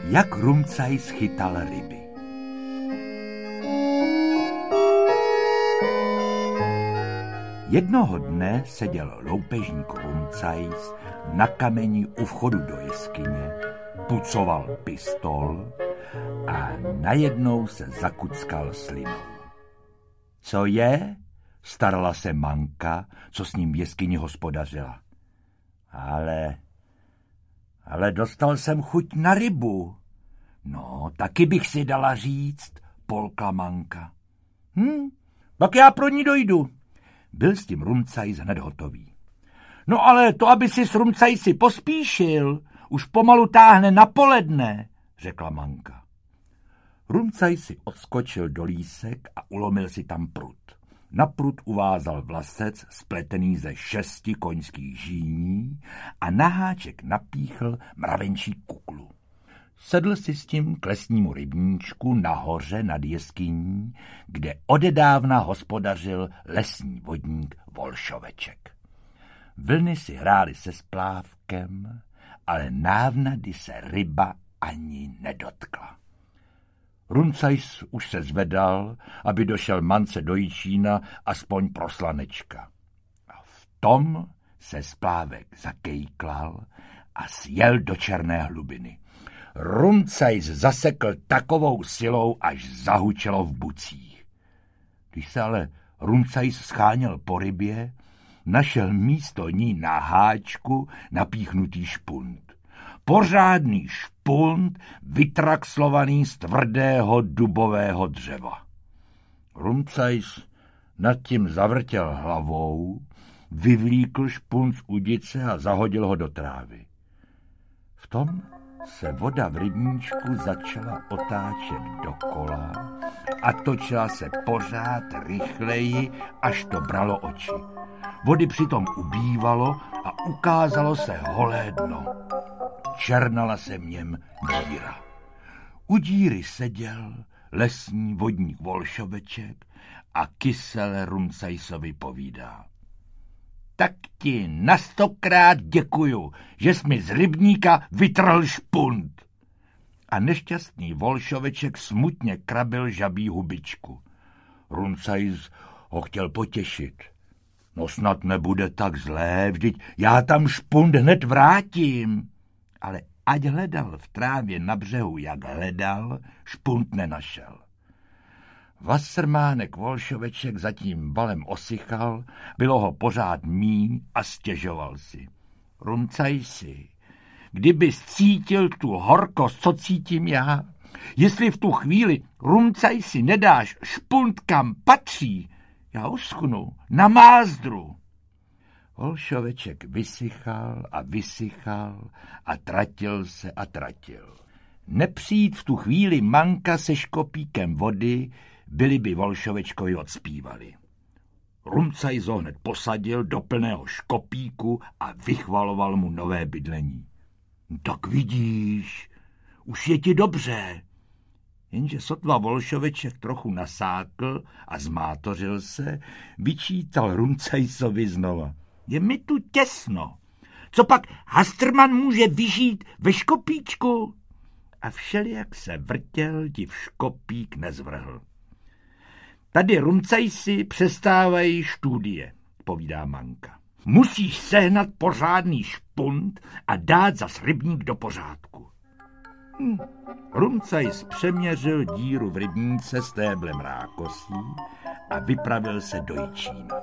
Jak Rumcajs chytal ryby. Jednoho dne seděl loupežník Rumcajs na kameni u vchodu do jeskyně, pucoval pistol a najednou se zakuckal slinou. Co je? Starala se Manka, co s ním v jeskyni hospodařila. Ale dostal jsem chuť na rybu. No, taky bych si dala říct, polkla Manka. Tak já pro ní dojdu. Byl s tím Rumcajs hned hotový. No ale to, aby si s Rumcajsi pospíšil, už pomalu táhne na poledne, řekla Manka. Rumcajs si odskočil do lísek a ulomil si tam prut. Na prut uvázal vlasec spletený ze 6 koňských žíní a na háček napíchl mravenčí kuklu. Sedl si s tím k lesnímu rybníčku nahoře nad jeskyní, kde odedávna hospodařil lesní vodník Volšoveček. Vlny si hrály se splávkem, ale návnady se ryba ani nedotkla. Rumcajs už se zvedal, aby došel Mance do Jičína aspoň pro slanečka. A v tom se splávek zakejklal a sjel do černé hlubiny. Rumcajs zasekl takovou silou, až zahučelo v bucích. Když se ale Rumcajs scháněl po rybě, našel místo ní na háčku napíchnutý špunt. Pořádný špunt vytraxlovaný z tvrdého dubového dřeva. Rumcajs nad tím zavrtěl hlavou, vyvlíkl špunt z udice a zahodil ho do trávy. V tom se voda v rybníčku začala otáčet dokola a točila se pořád rychleji, až to bralo oči. Vody přitom ubývalo a ukázalo se holé dno. Černala se v něm díra. U díry seděl lesní vodník Volšoveček a kysele Rumcajsovi povídá. Tak ti na 100krát děkuju, že jsi mi z rybníka vytrhl špunt. A nešťastný Volšoveček smutně krabil žabí hubičku. Rumcajs ho chtěl potěšit. No snad nebude tak zlé, vždyť já tam špunt hned vrátím. Ale ať hledal v trávě na břehu, jak hledal, špunt nenašel. Vasrmánek Volšoveček zatím valem osychal, bylo ho pořád míň a stěžoval si. Rumcajsi, kdybys cítil tu horkost, co cítím já, jestli v tu chvíli Rumcajsi nedáš špunt kam patří, já uschnu na mázdru. Volšoveček vysychal a tratil se a tratil. Nepřijít v tu chvíli Manka se škopíkem vody, byli by Volšovečkovi odspívali. Rumcajs ho hned posadil do plného škopíku a vychvaloval mu nové bydlení. Tak vidíš, už je ti dobře. Jenže sotva Volšoveček trochu nasákl a zmátořil se, vyčítal Rumcajsovi znova. Je mi tu těsno. Co pak Hastrman může vyžít ve škopíčku? A všelijak se vrtěl, div škopík nezvrhl. Tady Rumcajsi přestávají študie, povídá Manka. Musíš sehnat pořádný špunt a dát zas rybník do pořádku. Rumcajs přeměřil díru v rybníce stéblem rákosí a vypravil se do Jičína.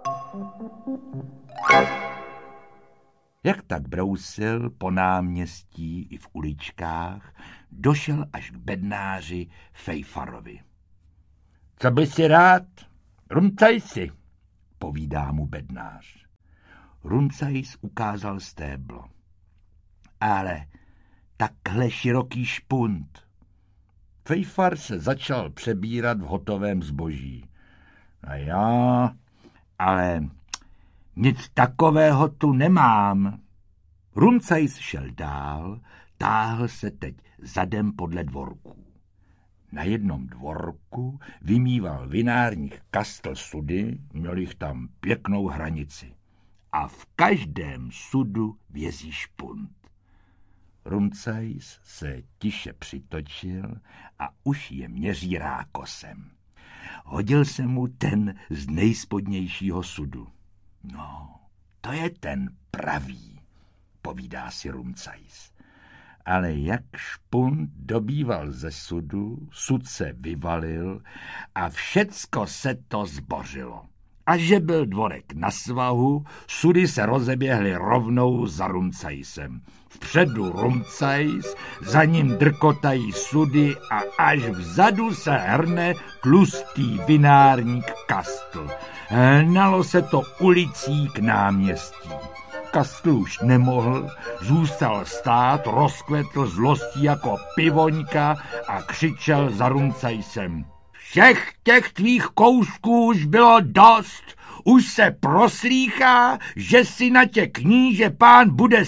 Jak tak brousil po náměstí i v uličkách, došel až k bednáři Fejfarovi. Co by si rád? Rumcajsi, povídá mu bednář. Rumcajs ukázal stéblo. Ale takhle široký špunt. Fejfar se začal přebírat v hotovém zboží. A já, ale nic takového tu nemám. Rumcajs šel dál, táhl se teď zadem podle dvorků. Na jednom dvorku vymýval vinárních kastl sudy, měl jich tam pěknou hranici. A v každém sudu vězí špunt. Rumcajs se tiše přitočil a už je měří rákosem. Hodil se mu ten z nejspodnějšího sudu. No, to je ten pravý, povídá si Rumcajs. Ale jak špunt dobýval ze sudu, sud se vyvalil a všecko se to zbořilo. A že byl dvorek na svahu, sudy se rozeběhly rovnou za Rumcajsem. Vpředu Rumcajs, za ním drkotají sudy a až vzadu se hrne tlustý vinárník Kastl. Hnalo se to ulicí k náměstí. Kastl už nemohl, zůstal stát, rozkvetl zlostí jako pivoňka a křičel za Rumcajsem. Všech těch tvých kousků už bylo dost, už se proslýchá, že si na tě kníže pán bude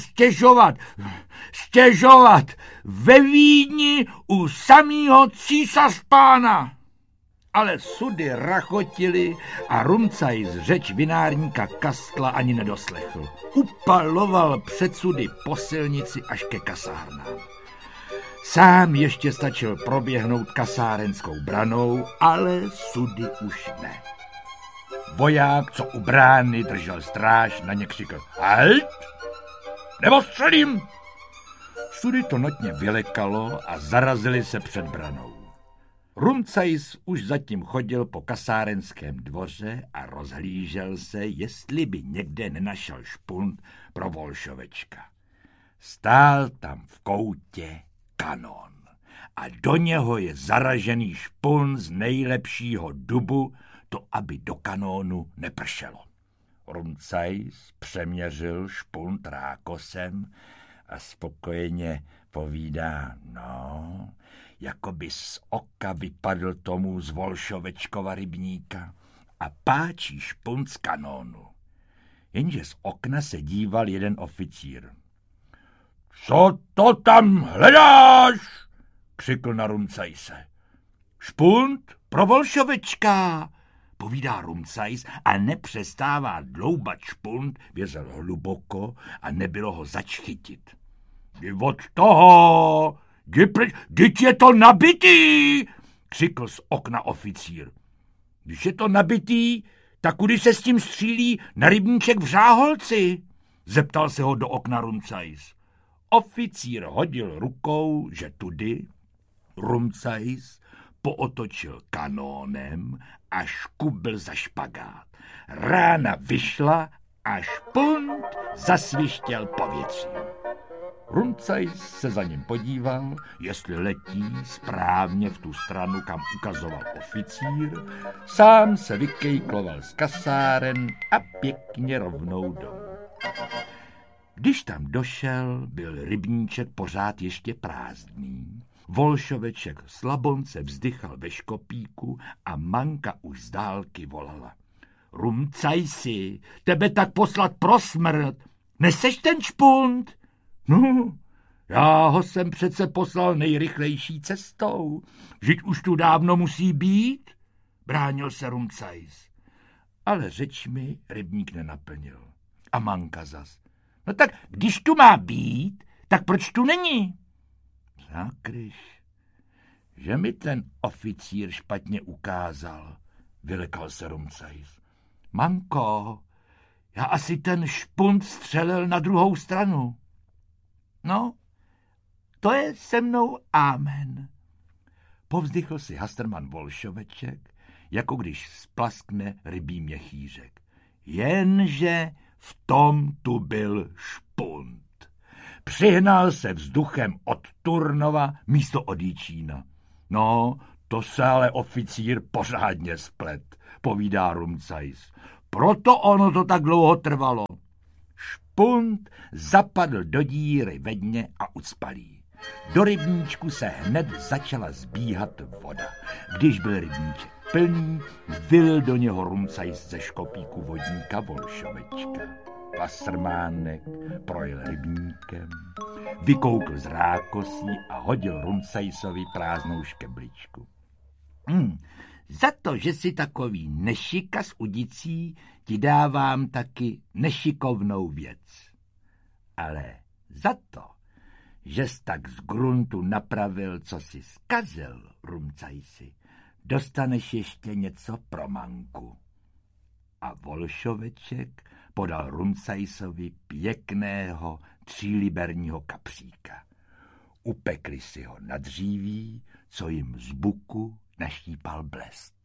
stěžovat ve Vídni u samýho císařpána. Ale sudy rachotili a Rumcajs řeč vinárníka Kastla ani nedoslechl. Upaloval před sudy po silnici až ke kasárnám. Sám ještě stačil proběhnout kasárenskou branou, ale sudy už ne. Voják, co u brány držel stráž, na ně křikl: Halt! Nebo střelím! Sudy to notně vylekalo a zarazili se před branou. Rumcajs už zatím chodil po kasárenském dvoře a rozhlížel se, jestli by někde nenašel špunt pro Volšovečka. Stál tam v koutě kanón a do něho je zaražený špun z nejlepšího dubu, to aby do kanónu nepršelo. Rumcajs přeměřil špunt rákosem a spokojeně povídá: no, jako by z oka vypadl tomu z Volšovečkova rybníka, a páčí špunt z kanónu. Jenže z okna se díval jeden oficír. Co to tam hledáš? Křikl na Rumcajse. Špunt pro Volšovečka, povídá Rumcajs a nepřestává dloubat špunt, vězel hluboko a nebylo ho zač chytit. Jdi od toho, vždyť je to nabitý, křikl z okna oficír. Když je to nabitý, tak kudy se s tím střílí na rybníček v Řáholci? Zeptal se ho do okna Rumcajs. Oficír hodil rukou, že tudy. Rumcajs pootočil kanónem a škubl za špagát. Rána vyšla a špunt zasvištěl povětřím. Rumcajs se za ním podíval, jestli letí správně v tu stranu, kam ukazoval oficír, sám se vykejkloval z kasáren a pěkně rovnou domů. Když tam došel, byl rybníček pořád ještě prázdný. Volšoveček slabonce vzdychal ve škopíku a Manka už z dálky volala. Rumcajsi, tebe tak poslat pro smrt. Neseš ten špunt? No, já ho jsem přece poslal nejrychlejší cestou. Vždyť už tu dávno musí být, bránil se Rumcajs. Ale řeč mi rybník nenaplnil. A Manka zas. No tak, když tu má být, tak proč tu není? Zakryš, že mi ten oficír špatně ukázal, vylekal se Rumcajs. Manko, já asi ten špunt střelil na druhou stranu. No, to je se mnou amen. Povzdychl si Hastrman Volšoveček, jako když splaskne rybí měchýřek. Jenže v tom tu byl špunt. Přihnal se vzduchem od Turnova místo od Jičína. No, to se ale oficír pořádně splet, povídá Rumcajs. Proto ono to tak dlouho trvalo. Špunt zapadl do díry ve dně a ucpalý. Do rybníčku se hned začala zbíhat voda. Když byl rybníček plný, vylil do něho Rumcajs ze škopíku vodníka Volšovečka. Pasrmánek projel rybníkem, vykoukl z rákosí a hodil Rumcajsovi prázdnou škebličku. Za to, že jsi takový nešikas udicí, ti dávám taky nešikovnou věc. Ale za to, Žes tak z gruntu napravil, co si zkazil, Rumcajsi, dostaneš ještě něco pro Manku. A Volšoveček podal Rumcajsovi pěkného 3liberního kapříka. Upekli si ho na dříví, co jim z buku naštípal blest.